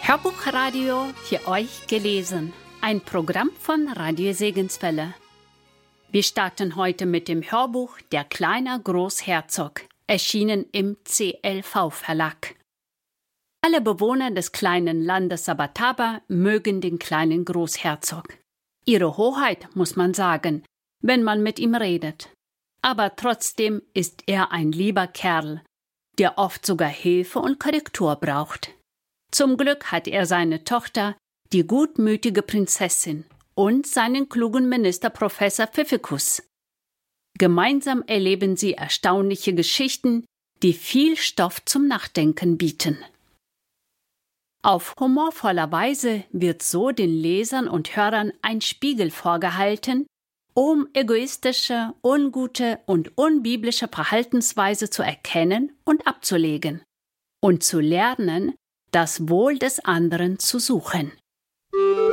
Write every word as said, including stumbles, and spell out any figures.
Hörbuchradio für euch gelesen. Ein Programm von Radio Segenswelle. Wir starten heute mit dem Hörbuch Der kleine Großherzog, erschienen im C L V-Verlag. Alle Bewohner des kleinen Landes Sabataba mögen den kleinen Großherzog. Ihre Hoheit, muss man sagen, wenn man mit ihm redet. Aber trotzdem ist er ein lieber Kerl, der oft sogar Hilfe und Korrektur braucht. Zum Glück hat er seine Tochter, die gutmütige Prinzessin, und seinen klugen Minister Professor Pfiffikus. Gemeinsam erleben sie erstaunliche Geschichten, die viel Stoff zum Nachdenken bieten. Auf humorvoller Weise wird so den Lesern und Hörern ein Spiegel vorgehalten, um egoistische, ungute und unbiblische Verhaltensweise zu erkennen und abzulegen und zu lernen, das Wohl des anderen zu suchen.